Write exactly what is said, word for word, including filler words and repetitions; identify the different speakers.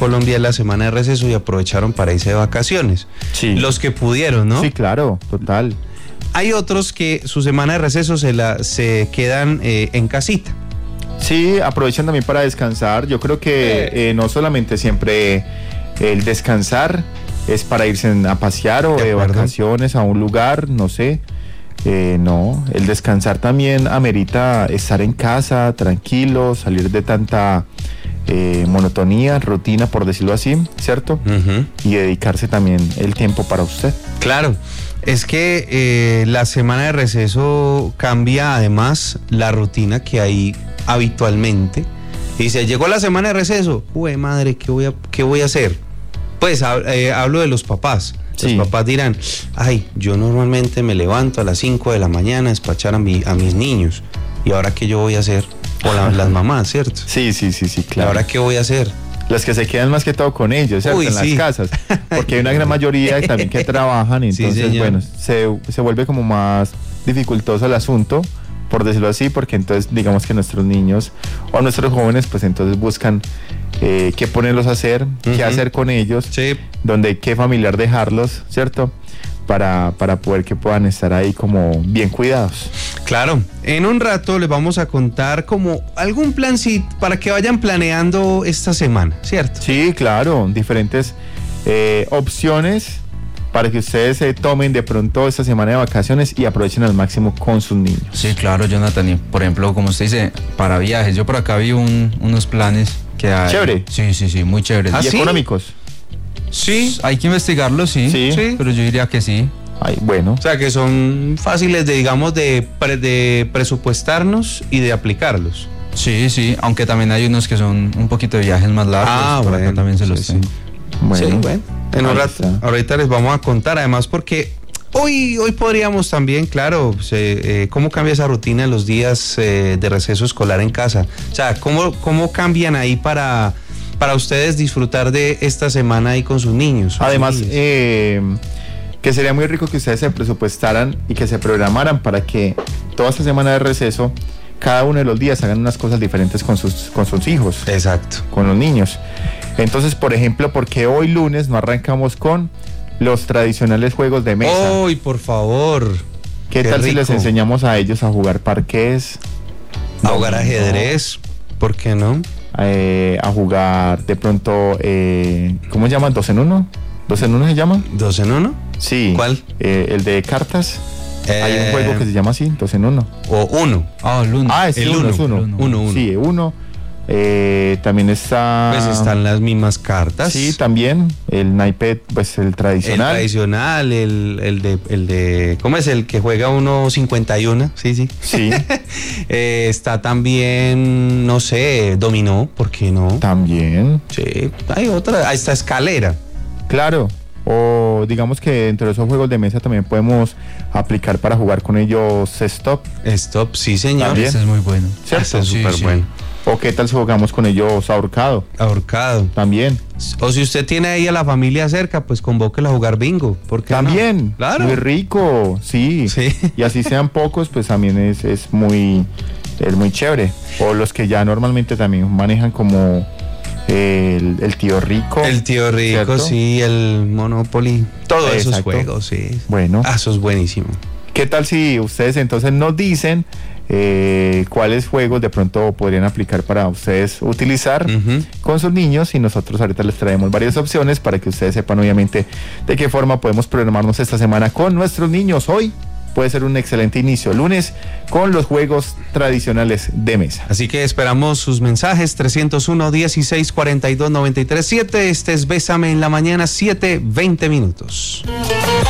Speaker 1: Colombia es la semana de receso y aprovecharon para irse de vacaciones.
Speaker 2: Sí.
Speaker 1: Los que pudieron, ¿no?
Speaker 2: Sí, claro, total.
Speaker 1: Hay otros que su semana de receso se, la, se quedan eh, en casita.
Speaker 2: Sí, aprovechan también para descansar. Yo creo que eh, no solamente siempre el descansar es para irse a pasear o de, de vacaciones a un lugar, no sé. Eh, no, el descansar también amerita estar en casa, tranquilo, salir de tanta eh, monotonía, rutina, por decirlo así, ¿cierto? Uh-huh. Y dedicarse también el tiempo para usted.
Speaker 1: Claro, es que eh, la semana de receso cambia además la rutina que hay habitualmente. Y se llegó la semana de receso, uy madre, ¿qué voy a, qué voy a hacer? Pues eh, hablo de los papás. Los sí. papás dirán, ay, yo normalmente me levanto a las cinco de la mañana a despachar a, mi, a mis niños. ¿Y ahora qué yo voy a hacer? O la, las mamás, ¿cierto?
Speaker 2: Sí, sí, sí, sí, claro.
Speaker 1: ¿Y ahora qué voy a hacer?
Speaker 2: Las que se quedan más que todo con ellos, ¿cierto? Uy, en sí. las casas. Porque hay una gran mayoría también que trabajan, entonces, sí, bueno, se, se vuelve como más dificultoso el asunto, por decirlo así, porque entonces digamos que nuestros niños o nuestros jóvenes pues entonces buscan eh, qué ponerlos a hacer, uh-huh. qué hacer con ellos,
Speaker 1: sí.
Speaker 2: donde qué familiar dejarlos, ¿cierto? Para, para poder que puedan estar ahí como bien cuidados.
Speaker 1: Claro, en un rato les vamos a contar como algún plan sí, para que vayan planeando esta semana, ¿cierto?
Speaker 2: Sí, claro, diferentes eh, opciones para que ustedes se tomen de pronto esta semana de vacaciones y aprovechen al máximo con sus niños.
Speaker 3: Sí, claro, Jonathan. Y por ejemplo, como usted dice, para viajes, yo por acá vi un, unos planes que hay.
Speaker 2: Chévere.
Speaker 3: Sí, sí, sí, muy chévere.
Speaker 2: ¿Ah,
Speaker 3: ¿Y
Speaker 2: sí? Económicos?
Speaker 3: Sí. Hay que investigarlo, sí.
Speaker 2: Sí.
Speaker 3: sí. Pero yo diría que sí.
Speaker 2: Ay, bueno.
Speaker 1: O sea, que son fáciles de, digamos, de, pre, de presupuestarnos y de aplicarlos.
Speaker 3: Sí, sí, aunque también hay unos que son un poquito de viajes más largos.
Speaker 1: Ah,
Speaker 3: por
Speaker 1: bueno,
Speaker 3: acá también se los
Speaker 1: sí,
Speaker 3: tengo.
Speaker 1: sí. Bueno, sí, bueno. En un rato,
Speaker 2: está.
Speaker 1: ahorita les vamos a contar, además porque hoy, hoy podríamos también, claro, se, eh, cómo cambia esa rutina en los días eh, de receso escolar en casa. O sea, cómo, cómo cambian ahí para, para ustedes disfrutar de esta semana ahí con sus niños. Sus
Speaker 2: Además,
Speaker 1: niños.
Speaker 2: Eh, que sería muy rico que ustedes se presupuestaran y que se programaran para que toda esta semana de receso, cada uno de los días hagan unas cosas diferentes con sus, con sus hijos.
Speaker 1: Exacto.
Speaker 2: Con los niños. Entonces, por ejemplo, ¿por qué hoy lunes no arrancamos con los tradicionales juegos de mesa?
Speaker 1: ¡Uy, por favor!
Speaker 2: ¿Qué, qué tal rico. Si les enseñamos a ellos a jugar parqués?
Speaker 1: A jugar ajedrez, ¿por qué no?
Speaker 2: Eh, a jugar de pronto, eh, ¿cómo se llama? ¿Dos en uno? ¿Dos en uno se llama?
Speaker 1: ¿Dos en uno?
Speaker 2: Sí.
Speaker 1: ¿Cuál?
Speaker 2: Eh, el de cartas. Eh, Hay un juego que se llama así, dos en uno.
Speaker 1: O uno.
Speaker 3: Ah, el uno.
Speaker 2: Ah, es
Speaker 1: el
Speaker 2: uno,
Speaker 1: uno,
Speaker 2: es uno.
Speaker 1: uno, uno, uno.
Speaker 2: Sí, uno. Eh, también está...
Speaker 1: Pues están las mismas cartas.
Speaker 2: Sí, también. El naiped, pues el tradicional.
Speaker 1: El tradicional, el, el, de, el de... ¿Cómo es? El que juega uno cincuenta y uno. Sí, sí.
Speaker 2: Sí.
Speaker 1: eh, está también, no sé, dominó, ¿por qué no?
Speaker 2: También.
Speaker 1: Sí, hay otra. Ahí está escalera.
Speaker 2: Claro. O digamos que dentro de esos juegos de mesa también podemos aplicar para jugar con ellos stop.
Speaker 1: Stop, sí señor.
Speaker 2: También.
Speaker 3: Ese es muy bueno.
Speaker 2: ¿Cierto?
Speaker 1: Ese es súper
Speaker 3: sí, sí.
Speaker 1: bueno.
Speaker 2: O qué tal si jugamos con ellos ahorcado.
Speaker 1: Ahorcado.
Speaker 2: También.
Speaker 1: O si usted tiene ahí a la familia cerca, pues convóquela a jugar bingo. ¿Por qué
Speaker 2: También.
Speaker 1: No? Claro.
Speaker 2: Muy rico, sí.
Speaker 1: Sí.
Speaker 2: Y así sean pocos, pues también es, es muy es muy chévere. O los que ya normalmente también manejan como el, el tío rico.
Speaker 1: El tío rico, ¿cierto? Sí, el Monopoly. Todos esos juegos, sí.
Speaker 2: Bueno.
Speaker 1: Ah, eso es buenísimo.
Speaker 2: ¿Qué tal si ustedes entonces nos dicen eh, cuáles juegos de pronto podrían aplicar para ustedes utilizar uh-huh. con sus niños? Y nosotros ahorita les traemos varias opciones para que ustedes sepan obviamente de qué forma podemos programarnos esta semana con nuestros niños. Hoy puede ser un excelente inicio, lunes, con los juegos tradicionales de mesa.
Speaker 1: Así que esperamos sus mensajes, trescientos uno, dieciséis, cuarenta y dos, noventa y tres, siete. Este es Bésame en la Mañana, siete, veinte minutos.